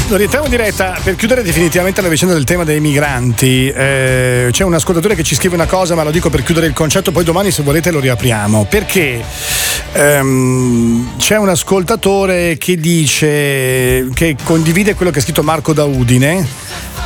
Lo rientriamo in diretta per chiudere definitivamente la vicenda del tema dei migranti. C'è un ascoltatore che ci scrive una cosa, ma lo dico per chiudere il concetto, poi domani se volete lo riapriamo. Perché c'è un ascoltatore che dice che condivide quello che ha scritto Marco da Udine.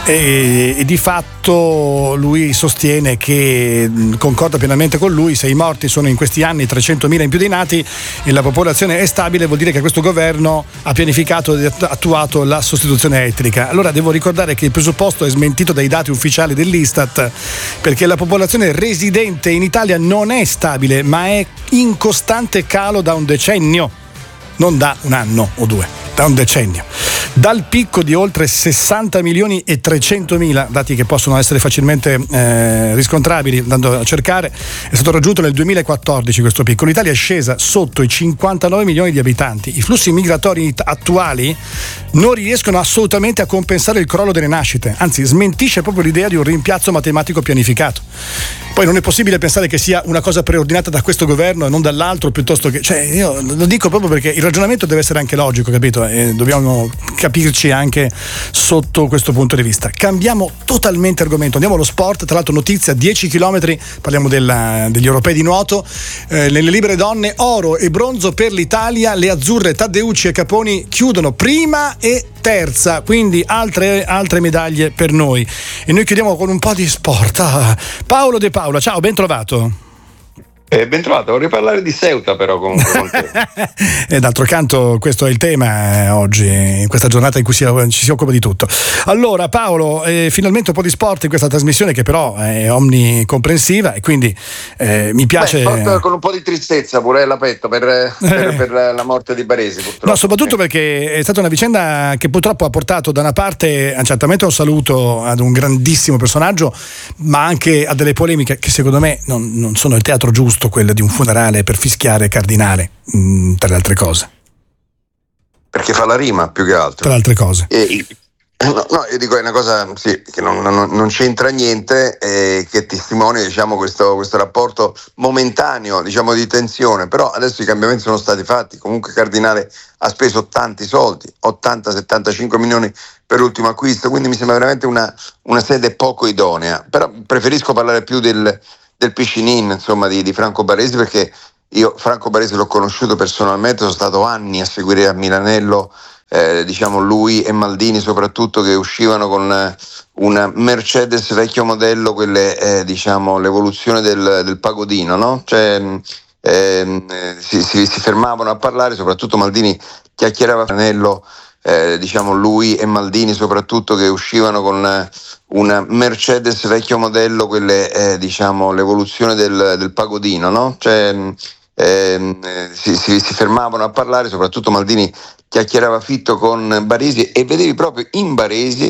E di fatto lui sostiene che concorda pienamente con lui: se i morti sono in questi anni 300.000 in più dei nati e la popolazione è stabile, vuol dire che questo governo ha pianificato ed attuato la sostituzione etnica. Allora devo ricordare che il presupposto è smentito dai dati ufficiali dell'Istat, perché la popolazione residente in Italia non è stabile, ma è in costante calo da un decennio, non da un anno o due, da un decennio. Dal picco di oltre 60 milioni e 300.000, dati che possono essere facilmente riscontrabili andando a cercare, è stato raggiunto nel 2014 questo picco. L'Italia è scesa sotto i 59 milioni di abitanti. I flussi migratori attuali non riescono assolutamente a compensare il crollo delle nascite, anzi smentisce proprio l'idea di un rimpiazzo matematico pianificato. Poi non è possibile pensare che sia una cosa preordinata da questo governo e non dall'altro, piuttosto che, cioè, io lo dico proprio perché il ragionamento deve essere anche logico, capito? E dobbiamo capirci anche sotto questo punto di vista. Cambiamo totalmente argomento, andiamo allo sport. Tra l'altro notizia: 10 chilometri, parliamo degli europei di nuoto, nelle libere donne oro e bronzo per l'Italia. Le azzurre Taddeucci e Caponi chiudono prima e terza, quindi altre medaglie per noi. E noi chiudiamo con un po' di sport. Paolo De Paola, ciao, ben trovato. Ben trovato, vorrei parlare di Ceuta però comunque con te. E d'altro canto questo è il tema oggi, in questa giornata in cui ci si occupa di tutto. Allora Paolo, finalmente un po' di sport in questa trasmissione che però è omnicomprensiva e quindi mi piace. Sport con un po' di tristezza pure la petto per la morte di Baresi, purtroppo. No, soprattutto perché è stata una vicenda che purtroppo ha portato da una parte certamente un saluto ad un grandissimo personaggio, ma anche a delle polemiche che secondo me non sono il teatro giusto, quella di un funerale per fischiare Cardinale, tra le altre cose. Perché fa la rima più che altro. Tra le altre cose. No, io dico è una cosa sì, che non c'entra niente, che testimonia, diciamo, questo rapporto momentaneo, diciamo, di tensione, però adesso i cambiamenti sono stati fatti. Comunque Cardinale ha speso tanti soldi, 80-75 milioni per l'ultimo acquisto, quindi mi sembra veramente una sede poco idonea. Però preferisco parlare più del Piscinin, insomma, di Franco Baresi, perché io Franco Baresi l'ho conosciuto personalmente, sono stato anni a seguire a Milanello, diciamo, lui e Maldini soprattutto, che uscivano con una Mercedes vecchio modello, quelle diciamo l'evoluzione del pagodino, no? Cioè si fermavano a parlare, soprattutto Maldini chiacchierava con Milanello, diciamo lui e Maldini soprattutto, che uscivano con una Mercedes vecchio modello, quelle diciamo l'evoluzione del pagodino, no? Cioè si fermavano a parlare, soprattutto Maldini chiacchierava fitto con Baresi e vedevi proprio in Baresi